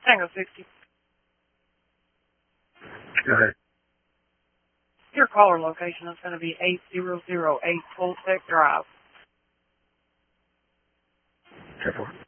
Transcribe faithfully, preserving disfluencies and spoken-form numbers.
Tango sixty. Go ahead. Your caller location is going to be eight zero zero eight Toltec Drive. ten four.